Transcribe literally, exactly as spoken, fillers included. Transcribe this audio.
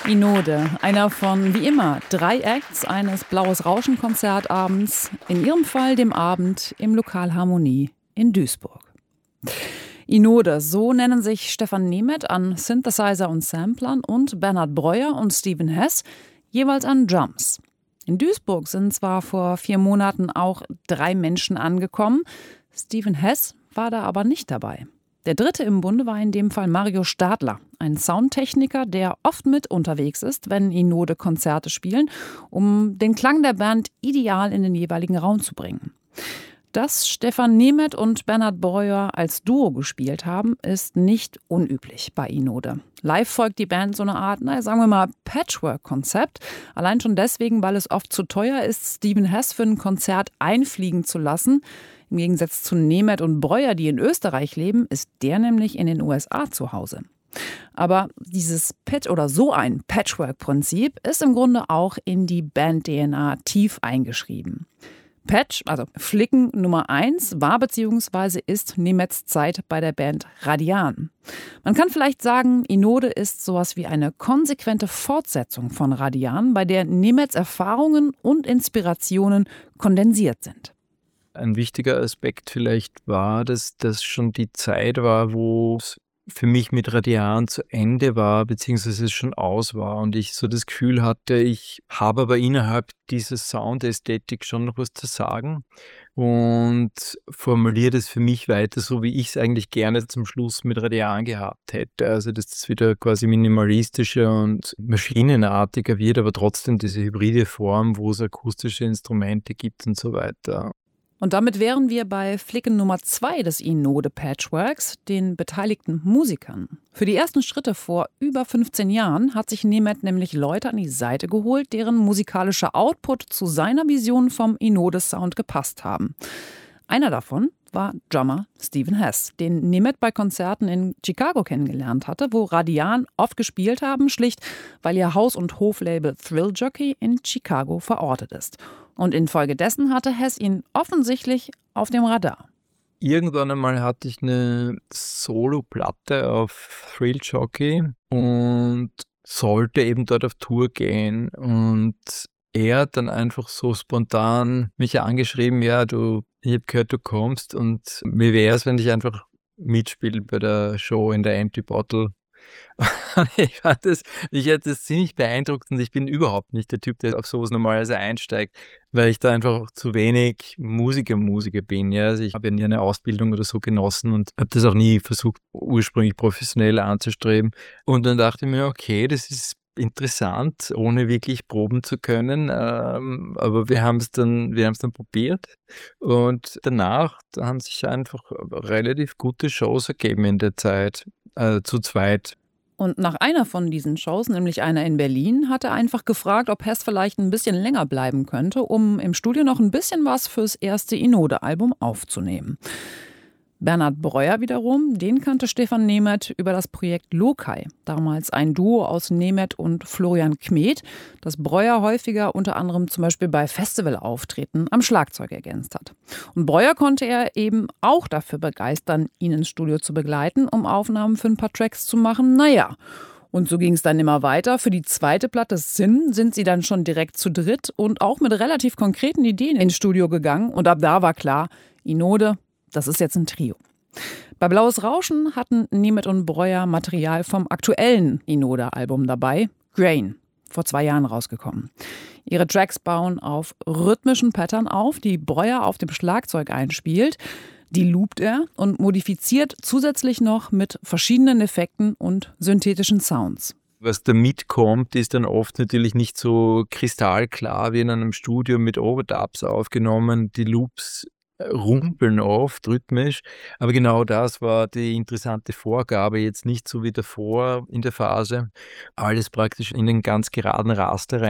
Inode, einer von, wie immer, drei Acts eines Blaues Rauschen-Konzertabends, in ihrem Fall dem Abend im Lokal Harmonie in Duisburg. Inode, so nennen sich Stefan Nemeth an Synthesizer und Samplern und Bernhard Breuer und Stephen Hess jeweils an Drums. In Duisburg sind zwar vor vier Monaten auch drei Menschen angekommen, Stephen Hess war da aber nicht dabei. Der dritte im Bunde war in dem Fall Mario Stadler, ein Soundtechniker, der oft mit unterwegs ist, wenn Inode Konzerte spielen, um den Klang der Band ideal in den jeweiligen Raum zu bringen. Dass Stefan Nemeth und Bernhard Breuer als Duo gespielt haben, ist nicht unüblich bei Inode. Live folgt die Band so eine Art, na, sagen wir mal, Patchwork-Konzept. Allein schon deswegen, weil es oft zu teuer ist, Stephen Hess für ein Konzert einfliegen zu lassen. Im Gegensatz zu Nemeth und Breuer, die in Österreich leben, ist der nämlich in den U S A zu Hause. Aber dieses Patch oder so ein Patchwork-Prinzip ist im Grunde auch in die Band-D N A tief eingeschrieben. Patch, also Flicken Nummer eins, war bzw. ist Nemeths Zeit bei der Band Radian. Man kann vielleicht sagen, Inode ist sowas wie eine konsequente Fortsetzung von Radian, bei der Nemeths Erfahrungen und Inspirationen kondensiert sind. Ein wichtiger Aspekt vielleicht war, dass das schon die Zeit war, wo es für mich mit Radian zu Ende war, beziehungsweise es schon aus war und ich so das Gefühl hatte, ich habe aber innerhalb dieser Soundästhetik schon noch was zu sagen und formuliere das für mich weiter, so wie ich es eigentlich gerne zum Schluss mit Radian gehabt hätte. Also dass das wieder quasi minimalistischer und maschinenartiger wird, aber trotzdem diese hybride Form, wo es akustische Instrumente gibt und so weiter. Und damit wären wir bei Flicken Nummer zwei des Inode Patchworks, den beteiligten Musikern. Für die ersten Schritte vor über fünfzehn Jahren hat sich Nemeth nämlich Leute an die Seite geholt, deren musikalischer Output zu seiner Vision vom Inode-Sound gepasst haben. Einer davon war Drummer Stephen Hess, den Nemeth bei Konzerten in Chicago kennengelernt hatte, wo Radian oft gespielt haben, schlicht weil ihr Haus- und Hoflabel Thrill Jockey in Chicago verortet ist. Und infolgedessen hatte Hess ihn offensichtlich auf dem Radar. Irgendwann einmal hatte ich eine Solo-Platte auf Thrill Jockey und sollte eben dort auf Tour gehen. Und er hat dann einfach so spontan mich angeschrieben, ja, du, ich habe gehört, du kommst und wie wäre es, wenn ich einfach mitspiele bei der Show in der Empty Bottle. Ich fand das, ich hatte das ziemlich beeindruckt und ich bin überhaupt nicht der Typ, der auf sowas normalerweise einsteigt, weil ich da einfach zu wenig Musiker, Musiker bin. Ja. Also ich habe ja nie eine Ausbildung oder so genossen und habe das auch nie versucht, ursprünglich professionell anzustreben. Und dann dachte ich mir, okay, das ist interessant, ohne wirklich proben zu können, ähm, aber wir haben es dann, wir haben es dann probiert und danach da haben sich einfach relativ gute Shows ergeben in der Zeit, äh, zu zweit. Und nach einer von diesen Shows, nämlich einer in Berlin, hat er einfach gefragt, ob Hess vielleicht ein bisschen länger bleiben könnte, um im Studio noch ein bisschen was fürs erste Inode-Album aufzunehmen. Bernhard Breuer wiederum, den kannte Stefan Nemeth über das Projekt Lokai, damals ein Duo aus Nemeth und Florian Kmet, das Breuer häufiger unter anderem zum Beispiel bei Festivalauftritten am Schlagzeug ergänzt hat. Und Breuer konnte er eben auch dafür begeistern, ihn ins Studio zu begleiten, um Aufnahmen für ein paar Tracks zu machen. Naja, und so ging es dann immer weiter. Für die zweite Platte Sin sind sie dann schon direkt zu dritt und auch mit relativ konkreten Ideen ins Studio gegangen. Und ab da war klar, Inode, das ist jetzt ein Trio. Bei Blaues Rauschen hatten Nemeth und Breuer Material vom aktuellen Inode-Album dabei, Grain, vor zwei Jahren rausgekommen. Ihre Tracks bauen auf rhythmischen Pattern auf, die Breuer auf dem Schlagzeug einspielt. Die loopt er und modifiziert zusätzlich noch mit verschiedenen Effekten und synthetischen Sounds. Was da mitkommt, ist dann oft natürlich nicht so kristallklar wie in einem Studio mit Overdubs aufgenommen. Die Loops rumpeln oft rhythmisch, aber genau das war die interessante Vorgabe, jetzt nicht so wie davor in der Phase, alles praktisch in den ganz geraden Raster rein.